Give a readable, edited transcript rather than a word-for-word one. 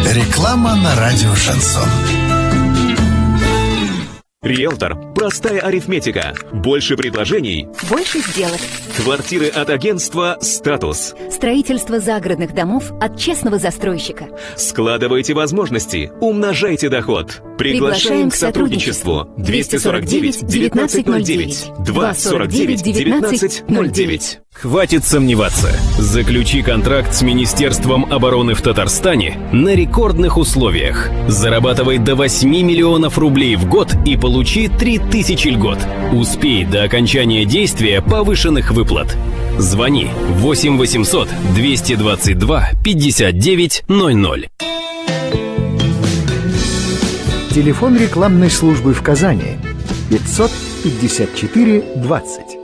Реклама на радио «Шансон». Риэлтор. Простая арифметика. Больше предложений. Больше сделок. Квартиры от агентства «Статус». Строительство загородных домов от честного застройщика. Складывайте возможности. Умножайте доход. Приглашаем к сотрудничеству. 249-1909. 249-1909. Хватит сомневаться. Заключи контракт с Министерством обороны в Татарстане на рекордных условиях. Зарабатывай до 8 миллионов рублей в год и получи 3000 льгот. Успей до окончания действия повышенных выплат. Звони 8 800 222 59 00. Телефон рекламной службы в Казани 554 20.